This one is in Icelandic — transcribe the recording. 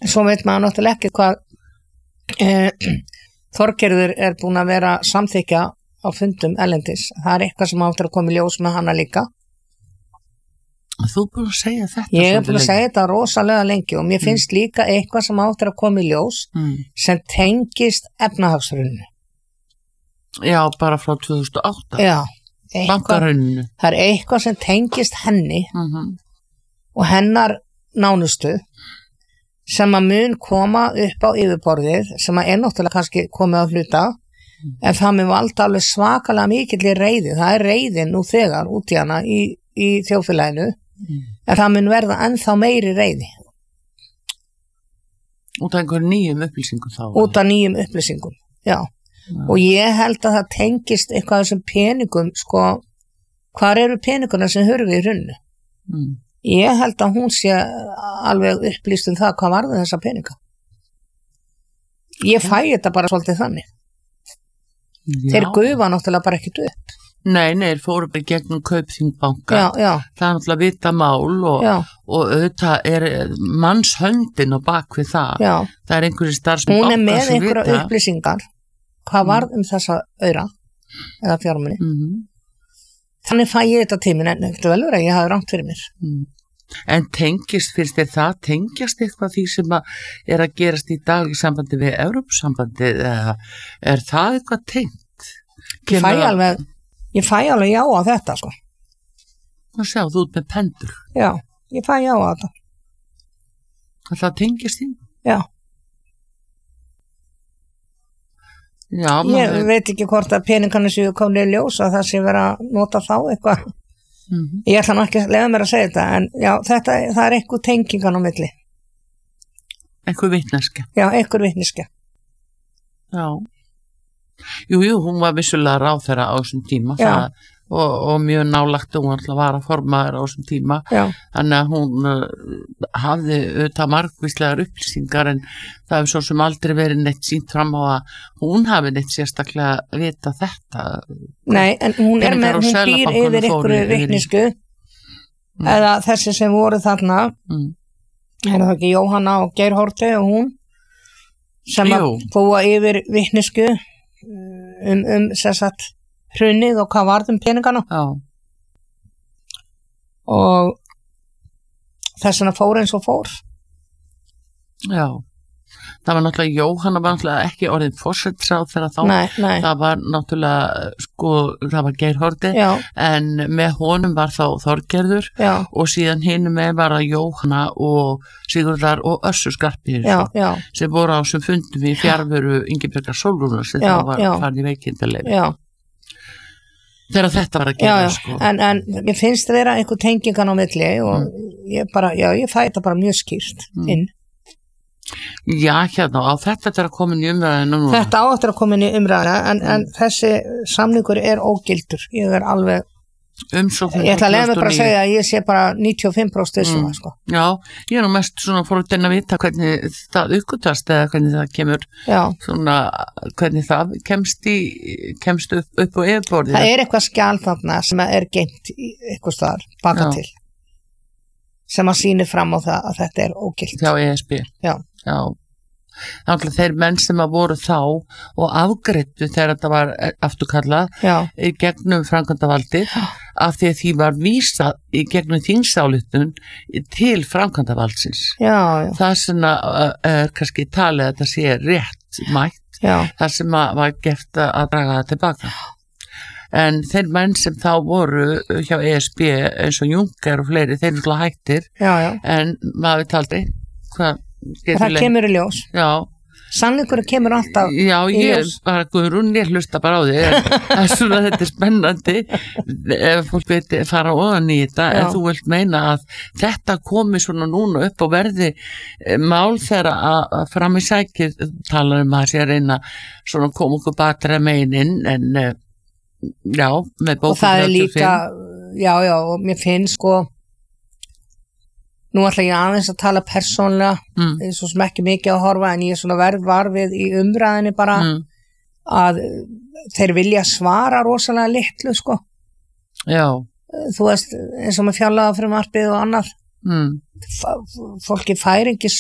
Svo veit maður náttúrulega ekki hvað Þorgerður búin að vera samþykja á fundum erlendis. Það eitthvað sem áttur að koma í ljós með hana líka. Þú búin að segja þetta? Ég búin að segja þetta rosalega lengi og mér finnst líka eitthvað sem áttur að koma í ljós sem tengist efnahagshruninu. Já, bara frá 2008. Já. Bankarhruninu. Það eitthvað sem tengist henni og hennar nánustu sem að mun koma upp á yfirborðið sem að náttúrulega kannski komið á hluta en það mun valda alveg svakalega mikilli reiði. Það reiðin nú þegar út í hana í þjóðfélaginu en það mun verða ennþá meiri reiði. Út af einhverjum nýjum upplýsingum þá? Út af nýjum upplýsingum, já. Og ég held að það tengist eitthvað af þessum peningum, sko, hvar eru peninguna sem hurfi í hrunnu? Ég held að hún sé alveg upplýst það hvað varði þessa peninga. Ég fæ þetta bara svolítið þannig. Þeir gufa náttúrulega bara ekkert upp. Nei, þeir fóru bara gegnum Kaupþing-banka. Já. Það náttúrulega vita mál og auðvitað mannshöndin og bak við það. Já. Það einhverjir starfsmenn banka sem vita. Hún með einhverja upplýsingar. Hvað varð þessa aura eða fjármuni. Þannig fæ ég þetta tímin en eftir vel vera ég hafi rangt fyrir mér. En finnst þér það tengjast eitthvað því sem að gerast í dag í sambandi við Evrópusambandið eða það eitthvað tengt? Ég fæ alveg já á þetta, sko. Nú sjá, þú út með pendur. Já, ég fæ já á þetta. Það tengist því? Já. Já, ég veit ekki hvort að peningarnir séu komnir í ljós að það sé vera að nota þá eitthvað. Ég ætla nú ekki að leyfa mér að segja þetta, en já, það eitthvað tengingan á milli. Eitthvað vitneskja. Já, eitthvað vitneskja. Já. Jú, hún var vissulega ráðherra á þessum tíma og mjög nálagt og hún alltaf var að formaður á þessum tíma. Já. Þannig að hún hafði auðvitað margvíslegar upplýsingar en það hefur svo sem aldrei verið neitt sýnt fram á að hún hafi neitt sérstaklega vita þetta. Nei, en hún býr yfir ykkur vitnisku eða þessi sem voru þarna það ekki Jóhanna og Geir Haarde og hún sem að búa yfir vitnisku sérsagt hrunið og hvað varð peningana. Já. Og þess vegna fór eins og fór. Já. Það var náttúrulega Jóhanna var náttúrulega ekki orðin forsætisráðherra þá. Nei. Það var náttúrulega það var Geir Haarde en með honum var þá Þorgerður og síðan hinum með var að Jóhanna og Sigurðar og Össur Skarphéðinsson sem voru á sem fundum í fjarveru Ingibjargar Sólrúnar sem þá var farin í veikindaleyfi. Já. Þegar þetta var að gera sko. En ég finnst þeirra einhver tengingan á milli og ég fæ þetta bara mjög skýrt inn. Já, hérna, á þetta er að koma inn í umræðinu núna. Þetta áttur að koma inn í umræðinu en þessi samningur ógildur. Ég alveg ég ætla að leiða mig bara að segja að ég sé bara 95% þessum sko. Já, ég nú mest svona fórhundin að vita hvernig það uppgötast eða hvernig það kemur svona, hvernig það kemst upp á yfirborðið. Það eitthvað skjal þarna sem geymt eitthvað staðar baka til sem að sýni fram á það að þetta ógilt. Já, ESB. Já. Þannig að þeir menn sem að voru þá og afgreiddu þegar þetta var afturkallað í gegnum framkvæmdavaldið af því að því var vísað í gegnum þingsályktun til framkvæmdavaldsins. Já. Það sem kannski talið að þetta sé rétt mætt, það sem var gert að draga það tilbaka. En þeir menn sem þá voru hjá ESB eins og Juncker og fleiri, þeir eru hættir en maður veit aldrei hvað það kemur í ljós. Já. Sannleikurinn kemur alltaf í ljós. Já, ég bara Guðrún, ég hlusta bara á því. Svona þetta spennandi ef fólk veit fara ofan í þetta en þú vilt meina að þetta komi svona núna upp og verði mál þegar að fram í sækir talar að sé að reyna svona koma okkur batra megin en með bókum 35. Og það líka, og mér finnst sko nú ætla ég aðeins að tala persónlega svo sem ekki mikið að horfa en ég svona var við í umræðinni bara að þeir vilja svara rosalega litlu sko. Já. Þú veist eins og með fjárlagafrumvarpið og annað. Fólki fær ekki